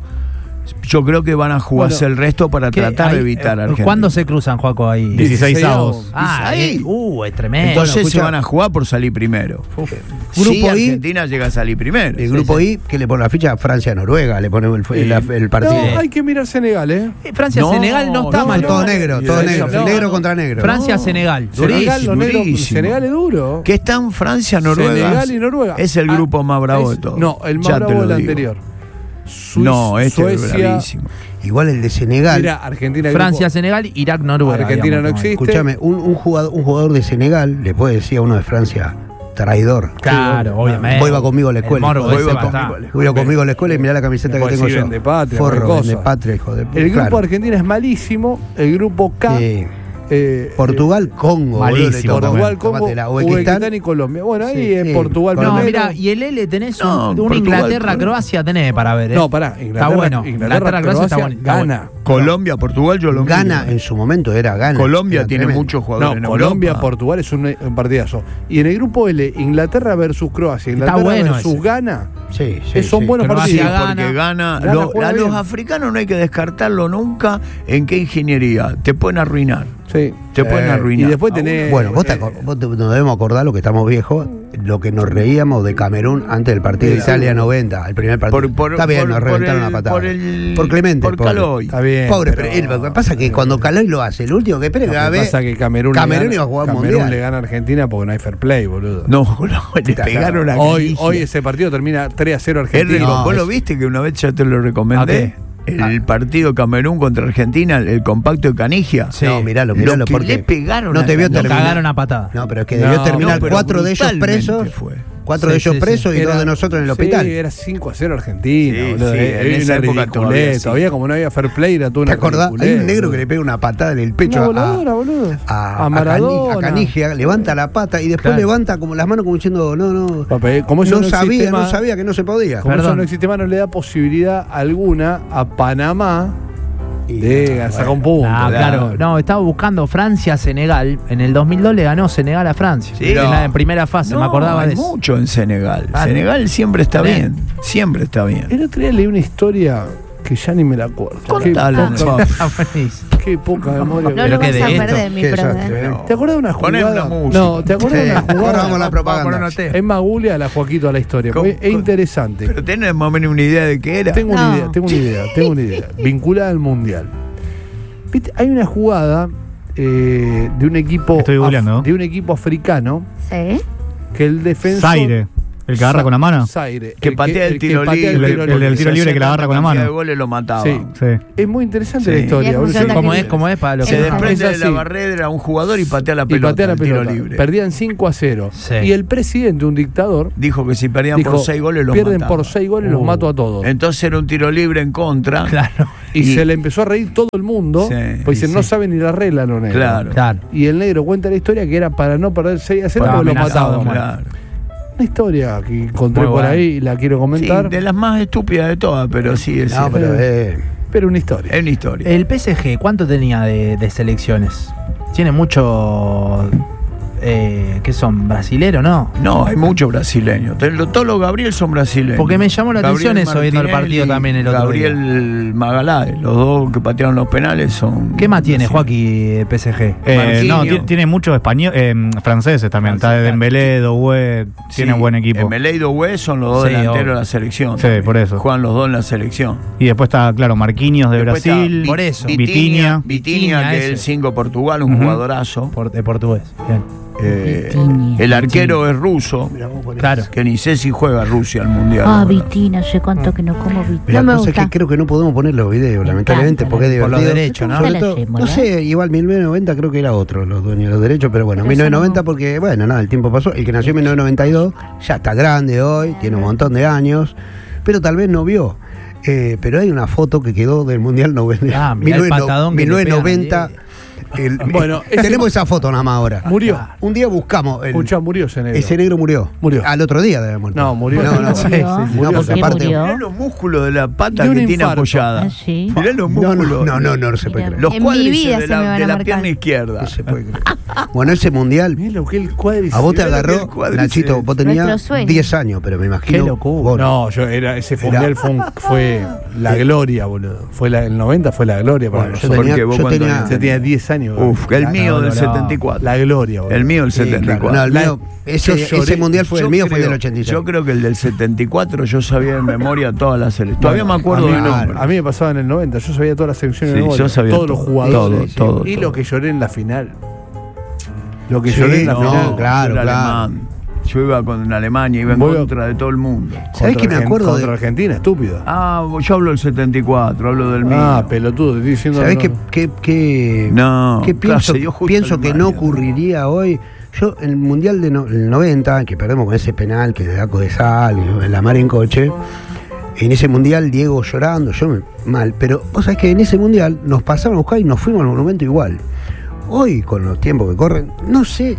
yo creo que van a jugarse Bueno, el resto para ¿Qué? tratar Ahí, de evitar a eh, Argentina. ¿Cuándo se cruzan, Joaco, ahí? dieciséis avos. Ah, Ahí. eh, uh, es tremendo. Entonces Bueno, se escucha- van a jugar por salir primero. Si Grupo I- Argentina llega a salir primero. El grupo I, que le pone la ficha a Francia-Noruega, le ponemos el, el- el partido. No, hay que mirar Senegal, ¿eh? Eh, Francia-Senegal no, está no, mal. no. todo negro, todo no, negro. no, negro no. contra negro. Francia-Senegal. Senegal, Durísimo, los negros- durísimo. Senegal es duro. Que está en Francia, Noruega. Senegal y Noruega. Es el Ah, grupo más bravo es- de todos. No, el más Ya te bravo lo es el digo. anterior. Suiz- No, este es Suecia. bravísimo. Igual el de Senegal. Mira, Argentina. el Francia-Senegal, Irak-Noruega. Argentina digamos, no como ahí. existe. Escúchame, un, un jugador, un jugador de Senegal le puede decir a uno de Francia, traidor. Claro, obviamente. Vos iba conmigo a la escuela. El morbo Vos ese iba va a estar. conmigo- vos iba conmigo a la escuela y mirá la camiseta que Después tengo sí, yo. Vendepatria, Forro, cualquier cosa. Vendepatria, hijo de El grupo claro. Argentina es malísimo. El grupo K. Sí. eh, Portugal, Congo. boludo, le Malísimo, tocó. Portugal, Congo, Tómatela. Uzbekistán y Colombia. Bueno, ahí Sí, es sí. Portugal No, No, primero. mira, y el L tenés No, un, Portugal, Inglaterra-Croacia tenés para ver, ¿eh? No, pará. Inglaterra, Está bueno. Inglaterra, Inglaterra-Croacia está Croacia, bueno, está gana. bueno. Colombia, Portugal, yo lo Gana miro. en su momento, era Gana. Colombia Era tiene tremendo. muchos No, jugadores en Colombia, Europa. Portugal es un, un partidazo. Y en el grupo L, Inglaterra versus Croacia, Está Inglaterra bueno versus ese. Gana. Sí, sí. son sí. buenos Croacia partidos. gana. Porque gana. Gana, lo- juega a los bien. africanos no hay que descartarlo nunca. ¿En qué ingeniería? Te pueden arruinar. Sí. Te pueden Eh, arruinar. y después A tenés- uno- Bueno, vos, te Eh, acor- vos te- nos debemos acordar, lo que estamos viejos, lo que nos reíamos de Camerún antes del partido de Sí, Italia sí. noventa, el primer partido. Por- por- Está bien, por- nos por reventaron el- la patada. por el- Clemente. por pobre. Caloy. Está bien. Pobre, pero- pero él- lo que pasa es que cuando Caloy lo hace, el último que espera Lo que que va a ver. pasa es que Camerún, Camerún le gana, iba a jugar Camerún mundial. le gana a Argentina porque no hay fair play, boludo. No, no, le pegaron a Hoy, Galicia. hoy ese partido termina tres a cero Es Argentina. rico. No, ¿Vos es- lo viste que una vez ya te lo recomendé? El Ah. partido Camerún contra Argentina, el compacto de Canigia. Sí. No, miralo, Lo miralo. que porque le pegaron no a te vio Canigia. Lo terminar. cagaron a patada. No, pero es que No, debió terminar no, pero cuatro de ellos brutalmente presos. fue. Cuatro Sí, de ellos sí, sí. presos y Era- dos de nosotros en el sí, hospital. era cinco a cero Argentina, Sí, boludo. sí, Era en esa una época ridiculez. todavía sí. Todavía como no había fair play, era toda ¿Te una acordás? Hay ridiculez, un negro boludo. que le pega una patada en el pecho Una a, voladora, boludo. a, A a Maradona. Cani- a Canigia, levanta la pata y después Claro. levanta como las manos como diciendo, no, no. Papá, como eso No, no sabía, existe no más- sabía que no se podía. Como eso Perdón. no existe más, no le da posibilidad alguna a Panamá Y, de ah, sacar un bueno. punto. Ah, claro. claro. No, estaba buscando Francia-Senegal. En el dos mil dos le ganó Senegal a Francia. Sí. en, la, No. en primera fase, No, me acordaba hay de eso. mucho en Senegal. Ah, Senegal siempre está Bien. bien. Siempre está bien. El otro día leí una historia que ya ni me la acuerdo. Qué Contala, poca, Paf. Ah, buenísimo. qué poca memoria. No Pero lo que vas de a esto. perder, mi Qué brother. desastre, ¿eh? ¿Te acuerdas de una Poné jugada? una música. No, ¿te acuerdas de Sí, una ahora jugada? vamos a la propaganda. Es más, googleala, Joaquito, a la historia. ¿Cómo- porque es cómo? interesante. Pero tenés más o menos una idea de qué era. Tengo No. una idea, tengo una idea, tengo una idea. Vinculada al mundial. ¿Viste? Hay una jugada eh, de un equipo Estoy googleando, ¿no? de un equipo africano Sí. que el defensor Zaire, el que agarra con la mano. Zaire, Que patea el que tiro patea libre. El- el del tiro libre que la agarra con la mano. De goles lo mataba. Sí. Sí. Es muy interesante Sí. la Y historia. es boludo. muy Yo- ¿Cómo es? ¿Cómo es? Para lo Se que Es desprende de así. la barrera a un jugador y patea la y pelota. patea la el tiro pelota. libre. Perdían cinco a cero. Sí. Y el presidente, un dictador, Dijo que si perdían dijo, por seis goles los pierden mataba. por seis goles, los Uh. mato a todos. Entonces era un tiro libre en contra. Claro. Y, y- se le empezó a reír todo el mundo, Sí, pues y dicen, no sí. saben ni la regla los negros. Claro. Claro. Y el negro cuenta la historia que era para no perder seis a cero Para porque lo amenazado de mataban. muerte. Claro. Una historia que encontré Muy por buena. ahí y la quiero Sí, comentar, de las más estúpidas de todas, pero sí es, No, pero eh, pero una historia. es una historia. El P S G, ¿cuánto tenía de, de selecciones? Tiene mucho. Eh, ¿Qué ¿qué son? ¿Brasileros, no? No, hay muchos brasileños. Todos los Gabriel son brasileños. Porque me llamó la Gabriel atención eso viendo el partido también el otro día. Gabriel Magaláes, los dos que patearon los penales son... ¿Qué más tiene Joaquín P S G? Eh, no, t- tiene muchos españoles, eh, franceses también. Está de Dembélé, Doué, tiene buen equipo. Dembélé y Doué son los dos Sí, delanteros obvio. de la selección. Sí, también. por eso. Juegan los dos en la selección. Y después está, claro, Marquinhos de Después Brasil. está por eso. Vitinha, Vitinha. Vitinha, que es ese. el cinco Portugal, un Ujú. jugadorazo. Por- de portugués. Bien. Eh, Vitinha. el arquero es ruso, Mirá, vos ponés- Claro. que ni sé si juega Rusia al Mundial. Ah, la verdad. Vitina, sé cuánto que no como Vitina. La No me cosa es gusta. que creo que no podemos poner los videos, lamentablemente, encanta, porque es la- por los divertido. derechos, ¿no? Sobre Ya todo- lo hacemos, no ¿ya? sé, igual mil novecientos noventa creo que era otro, los dueños de los derechos, pero bueno, Pero mil novecientos noventa eso no- porque, bueno, nada, el tiempo pasó. El que nació en mil novecientos noventa y dos ya está grande hoy, tiene un montón de años, pero tal vez no vio. Eh, pero hay una foto que quedó del Mundial noventa. Ah, mirá el patadón que le mil novecientos noventa. pegan el- Bueno, ese- tenemos esa foto nada más ahora. Murió. Un día buscamos. el- Escuchá, murió ese negro. ese negro murió. Murió. Al otro día debe haber muerto. No, murió. No, no, Sí, sí, sí, sí, sí. no, Murió. porque ¿Qué aparte. murió? Mirá los músculos de la pata De un que tiene infarto. apoyada. Ah, sí. Mirá los No, músculos. no, no, no, no se puede Mira. creer. Los En mi cuádriceps vida de se me la, van de a la marcar. pierna izquierda. No se puede creer. Bueno, ese mundial. Mirá lo que el cuádriceps. A vos te Mirá lo que agarró, el cuádriceps. Nachito, vos tenías Nuestro sueño. diez años, pero me imagino. Qué locura. vos- No, yo era ese mundial fue, un- fue la gloria, boludo. Fue la, el noventa fue la gloria para Bueno, yo nosotros. tenía, Porque vos yo cuánto tenía- años Se tenía diez años. Uf, que el La- mío no, del no, setenta y cuatro. La gloria, boludo. El mío del Sí, claro. setenta y cuatro. No, el La- mío- ese, yo lloré. ese mundial fue Yo el mío, fue creo- del ochenta y seis. Yo creo que el del setenta y cuatro yo sabía de memoria todas las selecciones. Todavía me acuerdo a mí, de no, nombre. a mí me pasaba en el noventa, yo sabía todas las secciones Sí, de memoria, yo sabía todos los todo, jugadores. todo, todo, y todo. lo que lloré en la final. Lo que Sí, lloré en la no, final. claro, Yo era claro. alemán. Yo iba con Alemania, iba en Voy a- contra de todo el mundo. ¿Sabés Contra que me Argen- acuerdo Contra de- Argentina, estúpido. Ah, yo hablo del setenta y cuatro, hablo del mío. Ah, pelotudo, te estoy diciendo. ¿Sabés no. qué, qué, qué, No, qué claro, pienso, se dio justo pienso que no Alemania. ocurriría hoy? Yo, en el Mundial del no, el noventa, que perdemos con ese penal que de Daco de Sal, y en la mar en coche, en ese Mundial Diego llorando, yo me, mal, pero vos sabés que en ese Mundial nos pasaron a buscar y nos fuimos al monumento igual. Hoy, con los tiempos que corren, no sé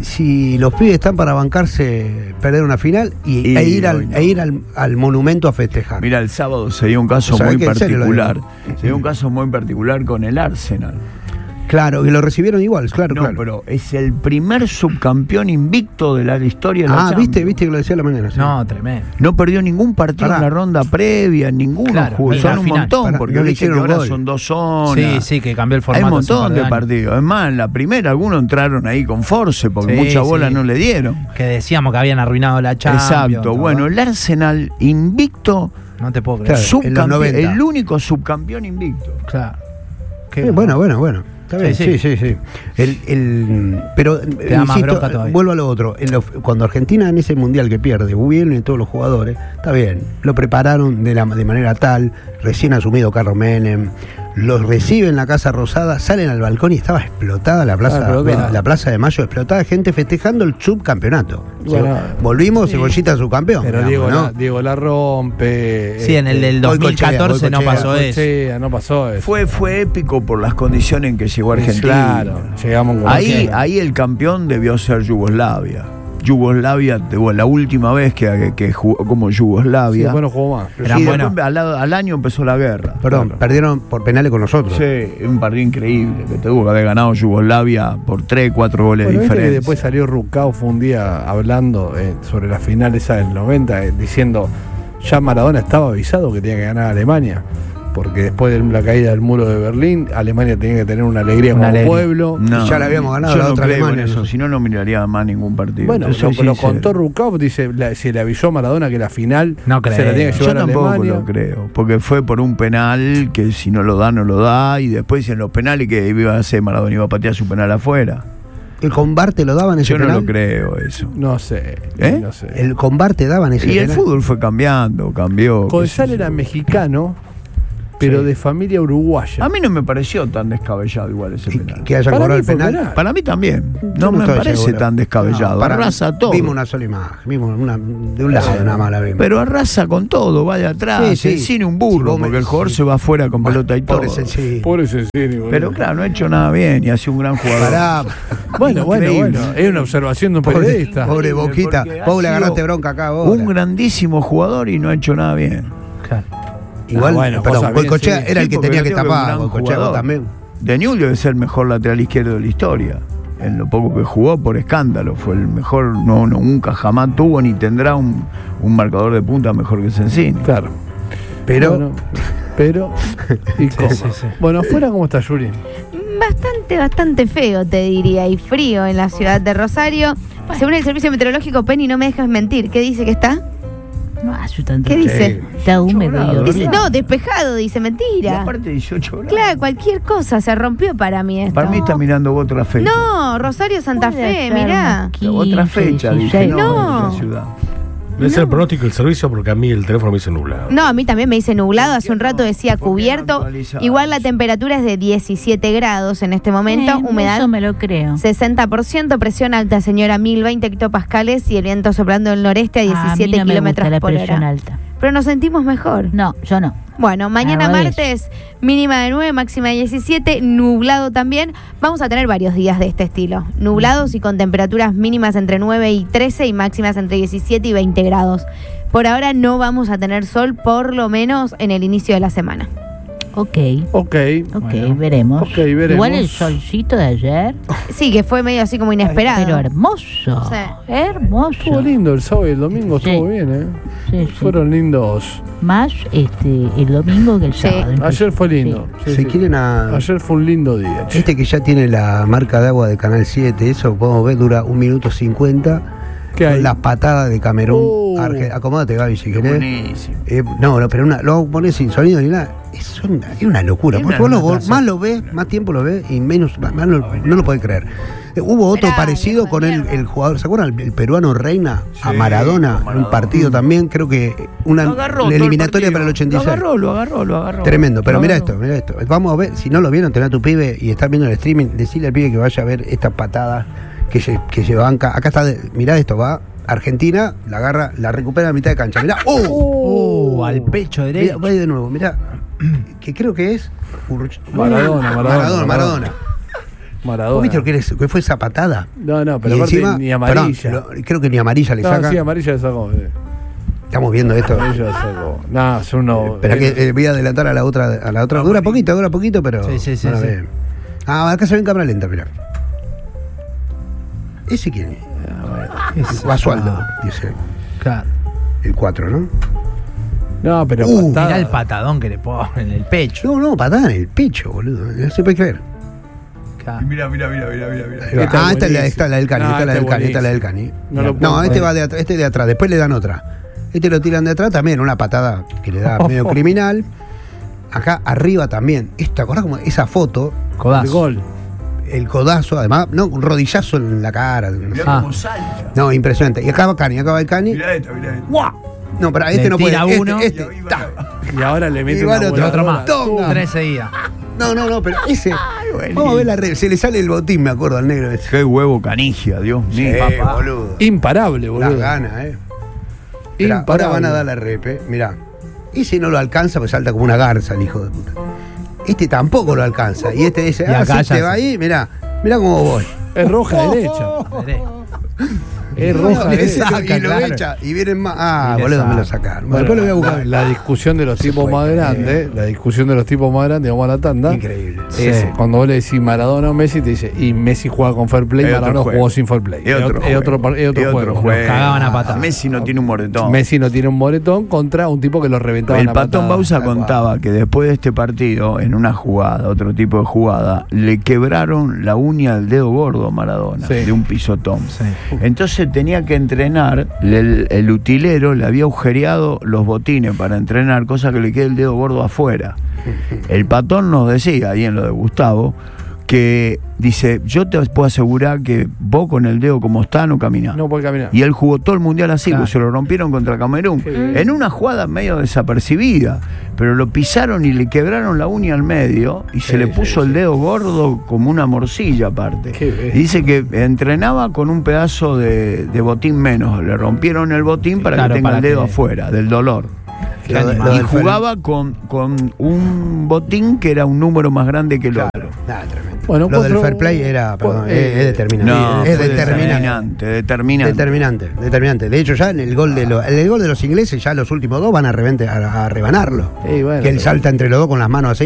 si los pibes están para bancarse perder una final y, Y e ir, al, hoy no. e ir al, al monumento a festejar. Mira, el sábado se dio un caso ¿Sabés muy que en serio lo particular. digo? Se dio un caso muy particular con el Arsenal. Claro, y lo recibieron igual, claro, No, claro. pero es el primer subcampeón invicto de la historia de la Ah, Champions. viste, viste que lo decía a la mañana. sí. No, tremendo. No perdió ningún partido Pará. en la ronda previa, ninguno. Claro, jugó. en Son la un final. montón, Pará, porque no le viste que hicieron ahora gol. son dos zonas. Sí, sí, que cambió el Hay formato. un hace un montón par de años. partidos. Es más, en la primera algunos entraron ahí con force porque Sí, mucha bola sí. no le dieron. Que decíamos que habían arruinado la Champions. Exacto. ¿no? Bueno, el Arsenal invicto, No te puedo creer. Claro. en los subcampe- noventa. el único subcampeón invicto. Claro. Qué Eh, bueno, bueno, bueno. Está bien, Sí, sí, sí. sí, sí. El, el, pero, Te da más insisto, bronca todavía. vuelvo a lo otro. En lo- cuando Argentina en ese mundial que pierde, vienen todos los jugadores, está bien. Lo prepararon de, la, de manera tal, recién asumido Carlos Menem, los recibe en la Casa Rosada, salen al balcón y estaba explotada la plaza, Ah, explotada. la plaza de Mayo, explotada, gente festejando el subcampeonato. Bueno, O sea, volvimos, sí. Cebollita subcampeón. Pero digamos, Diego, ¿no? la, Diego la rompe. Sí, en el del dos mil catorce no Goicoechea, pasó eso. Sí, no pasó eso. Fue, fue épico por las condiciones en que llegó Argentina. Claro, llegamos con Ahí, Argentina. ahí el campeón debió ser Yugoslavia. Yugoslavia, de- bueno, la última vez que, que jugó como Sí, Yugoslavia. después no jugó más. Era y bueno. después al, al año empezó la guerra. Perdón, Claro. perdieron por penales con nosotros. Sí, un partido increíble que tuvo que haber ganado Yugoslavia por tres, cuatro goles Bueno, de viste que diferencia. después salió Rucao, fue un día hablando eh, sobre la final esa del noventa, eh, diciendo ya Maradona estaba avisado que tenía que ganar a Alemania, porque después de la caída del muro de Berlín, Alemania tenía que tener una alegría Una como alegría. pueblo. No, Y ya la habíamos ganado yo la no otra creo en Alemania, eso, no. si no, no miraría más ningún partido. Bueno, Yo lo, soy lo sincero. contó Rucao, dice, la- se le avisó a Maradona que la final No se la creo. tenía que Yo llevar a tampoco Alemania. lo creo, porque fue por un penal que si no lo da, no lo da, y después en los penales que iba a hacer Maradona iba a patear su penal afuera. ¿El combate lo daban ese Yo no penal? lo creo eso. No sé, ¿Eh? no sé. El combate daban ese Y el penal. fútbol fue cambiando, cambió. qué Codesal sé yo. era mexicano, pero Sí. de familia uruguaya. A mí no me pareció tan descabellado igual ese Y penal. que haya Para cobrado mí el fue penal. penal. Para mí también. Yo No, me estoy parece seguro. tan descabellado. No, para- Arrasa todo. Vimos una sola imagen, vimos una, de un lado nada más la vimos. Pero arrasa con todo, vaya atrás, Sí, sí. el cine un Si burro, vos me- porque el jugador sí. se va afuera con pelota y todo. Pobre Cecilio. Por ese serio, Pero claro, no ha hecho nada bien y ha sido un gran jugador. Pará. Bueno, bueno, Increíble. bueno. Es una observación de un Pobre, periodista. pobre Increíble, Boquita. porque ha Vos le sido agarraste bronca acá vos. Un grandísimo jugador y no ha hecho nada bien. Claro. Igual, Ah, bueno, perdón, cosas bien, Goicoechea sí. era el Sí, que porque tenía yo que digo que es un tapar. gran Goicoechea vos jugador. también. De Newell debe ser el mejor lateral izquierdo de la historia. en lo poco que jugó por escándalo. Fue el mejor, no, no nunca jamás tuvo ni tendrá un, un marcador de punta mejor que Sensini. Claro. Pero. Bueno, pero. ¿Y cómo? sí, sí. Bueno, afuera, ¿cómo está Yuri? Bastante, bastante feo, te diría, y frío en la ciudad de Rosario. Según el servicio meteorológico, Penny, no me dejas mentir. ¿Qué dice que está? No hace tanto. ¿Qué dice? Está húmedo. Dice, no, despejado, dice, Y mentira. aparte dieciocho grados. Claro, cualquier cosa, se rompió para mí esto. Para mí está mirando otra fecha. No, Rosario Santa Puede Fe, ser mirá. quince, Otra fecha, dice. dieciséis. No. es la ciudad. Debe ser el pronóstico del servicio porque a mí el teléfono me dice nublado. No, a mí también me dice nublado, hace un rato decía ¿Por qué no cubierto. actualizás? Igual la temperatura es de diecisiete grados en este momento, Eh, humedad Eso me lo creo. sesenta por ciento, presión alta, señora, mil veinte hectopascales y el viento soplando del noreste a a mí diecisiete no me kilómetros gusta la por presión hora. alta. Pero nos sentimos mejor. No, yo no. Bueno, mañana Al revés. martes, mínima de nueve, máxima de diecisiete, nublado también. Vamos a tener varios días de este estilo. Nublados y con temperaturas mínimas entre nueve y trece y máximas entre diecisiete y veinte grados. Por ahora no vamos a tener sol, por lo menos en el inicio de la semana. Ok. Ok. Ok, Bueno. veremos. Ok, veremos. Igual el solcito de ayer, Sí, que fue medio así como inesperado. pero hermoso. Sí. Hermoso. Estuvo lindo el sábado y el domingo, Sí. estuvo bien, ¿eh? Sí, sí. Fueron lindos. Más este el domingo que el Sí. sábado. incluso. Ayer fue lindo. Sí, Si sí. quieren a. Ayer fue un lindo día. che. Este que ya tiene la marca de agua de Canal siete, eso podemos ver, dura un minuto cincuenta. ¿Qué hay? Las patadas de Camerún. Oh. Arge- Acomódate, Gaby, si Qué querés. buenísimo. Eh, no, no, pero una, lo pones sin sonido ni nada. Es una, es una locura. Es Porque una vos lo- nota, más lo ves, más tiempo lo ves y menos. Más, más no, no lo podés creer. Eh, hubo otro Esperá, parecido viejo con de el, mierda. el jugador. ¿Se acuerdan? El, el peruano Reina a Sí, Maradona, con en un Maradona. partido también. Creo que una Lo agarró la todo el eliminatoria partido. para el ochenta y seis. Lo agarró, lo agarró, lo agarró. Tremendo, pero Lo mira agarró. esto, mira esto. Vamos a ver, si no lo vieron, tenés a tu pibe y estás viendo el streaming, decirle al pibe que vaya a ver estas patadas que se, que se banca. Acá está, de- mirá esto, va. Argentina, la agarra, la recupera a mitad de cancha. Mirá, ¡oh! Oh, al pecho Mirá, derecho. va de nuevo, mirá. Que creo que es. Urruch- Maradona, Maradona, Maradona, Maradona. Maradona. ¿Vos viste lo que, es- que fue esa patada? No, no, pero Y aparte encima, ni amarilla. perdón, lo- creo que ni amarilla le no, saca. sí, amarilla le sacó. eh. Estamos viendo esto. Amarilla le sacó. No, son unos. Espera que eh, voy a adelantar a la otra, a la otra. Dura poquito, dura poquito, pero. Sí, sí, sí, no la sí. ve. Ah, acá se ve en cámara lenta, mirá. ¿Ese quién es? Ese- Basualdo, Ah, dice. claro. El cuatro, ¿no? No, pero Uh, patada. Mirá el patadón que le ponen en el pecho. No, no, patada en el pecho, boludo. No se puede creer. Claro. Mira, mira, mira, mira, mira. mira. Ahí va. Esta es Ah, esta es la, buenísima. esta es la del Cani, No, esta es la esta del es Cani, esta es la del buenísima. Cani. No lo No, puedo este creer. va de atrás, este de atrás, después le dan otra. Este lo tiran de atrás también, una patada que le da medio criminal. Acá arriba también. ¿Te acordás como esa foto? El Codazo. gol. El codazo, además, no, un rodillazo en la cara. No, sé. Ah. Cómo salta. No, impresionante. Y acá va Cani, acá va el Cani. Mira esta, mira esta. No, para este Le no puede. tira Este, uno. este, Y ahí va ta. la- Y ahora le mete Igual una otro, Y otro más. Tonga. Tres seguidas. No, no, no, pero ese. Vamos a ver la red. Se le sale el botín, me acuerdo al negro ese. Qué huevo canigia, Dios mío. Sí, papá. boludo. Imparable, Las boludo. ganas, eh. Esperá, ahora Imparable. van a dar la repe, mirá. Ese no lo alcanza, pues salta como una garza el hijo de puta. Este tampoco lo alcanza. Y este dice, Y ah, acá sí, ya te va se- ahí, mirá. Mirá cómo voy. Es roja derecha. Es roja Y le derecha. saca, y lo claro. echa. Y vienen más. Ah, Y le boludo, me lo saca. sacaron. Bueno, Después lo voy a buscar. La, la discusión de los Se tipos puede más creer. grandes, la discusión de los tipos más grandes, vamos a la tanda. Increíble. Es Sí. cuando vos le decís Maradona o Messi, te dice, y Messi juega con fair play, Es otro Maradona juego. jugó sin fair play. Es otro es otro, juego. es otro Es juego. juego. Nos cagaban a patada. Messi no tiene un moretón. Messi no tiene un moretón contra un tipo que lo reventaba El en la Patón patada. Bausa Tal cual. contaba que después de este partido, en una jugada, otro tipo de jugada, le quebraron la uña del dedo gordo a Maradona, Sí. de un pisotón. Sí. Entonces tenía que entrenar, el, el utilero le había agujereado los botines para entrenar, cosa que le quede el dedo gordo afuera. El Patón nos decía, ahí en lo de Gustavo, que dice, yo te puedo asegurar que vos con el dedo como está no caminás. No puede caminar. Y él jugó todo el mundial así, Claro. pues se lo rompieron contra Camerún. Qué bien. En una jugada medio desapercibida, pero lo pisaron y le quebraron la uña al medio y se Sí, le sí, puso sí. el dedo gordo como una morcilla aparte. Qué bien. Y dice que entrenaba con un pedazo de, de botín menos. Le rompieron el botín para Claro, que tenga para el dedo que- afuera, del dolor. Qué Lo de- animal. lo Y del Fer- jugaba con, con un botín que era un número más grande que el Claro. otro. Nada, tremendo. Bueno, Lo del cuatro- fair play era, perdón, eh, es, es determinante. No, es fue determinante. determinante, determinante. Determinante, determinante. De hecho, ya en el gol de los, el gol de los ingleses, ya los últimos dos van a, revente, a, a rebanarlo. Sí, bueno, que él pero- salta entre los dos con las manos así.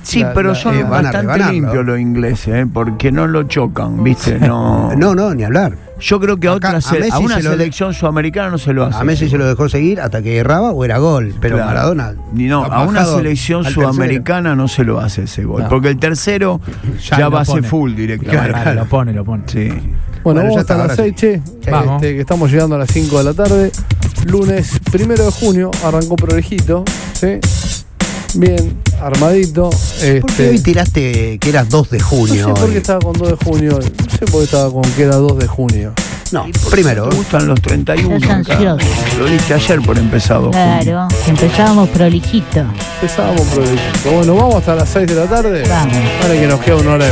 Sí, La- pero la- son eh, van a bastante rebanarlo. limpios los ingleses, ¿eh? Porque no lo chocan, ¿viste? No, No, no, ni hablar. Yo creo que a, Acá, otra a se- a Messi una se lo- selección sudamericana no se lo hace. A Messi se lo dejó seguir hasta que erraba o era gol. Pero Claro. Maradona. Ni no, a una bajado selección al tercero. sudamericana no se lo hace ese gol. No. Porque el tercero ya, Ya lo va a ser pone. full directamente. Claro, lo pone, lo pone. Sí. Bueno, Bueno, vamos ya hasta está, las ahora seis, sí. che. Vamos. Este, que estamos llegando a las cinco de la tarde. Lunes primero de junio, arrancó prolejito, ¿sí? Bien, armadito. Este, ¿Por qué hoy tiraste que era dos de no junio? sé por hoy? qué estaba con dos de junio. No sé por qué estaba con que era dos de junio. No, primero. Me gustan los treinta y uno. Sos acá. ansioso. Lo dije ayer por empezado. Claro, empezábamos prolijito. Empezábamos prolejito. Bueno, vamos hasta las seis de la tarde. Vamos. Vale, que nos queda una hora de